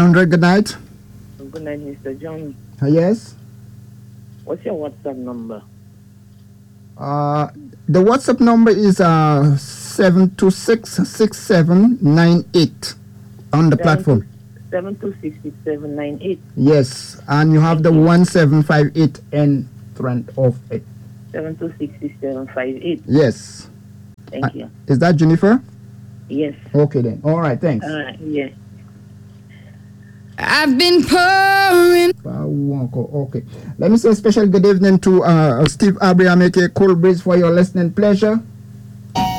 100. Good night. Good night, Mr. John. Yes. What's your WhatsApp number? The WhatsApp number is 7266798 on the platform. 7266798. Yes, and you have the 1758 in front of it. 7266758. Yes. Thank you. Is that Jennifer? Yes. Okay then. All right. Thanks. Yeah. I've been pouring. Okay. Let me say a special good evening to Steve Abraham, aka Cool Breeze, for your listening pleasure.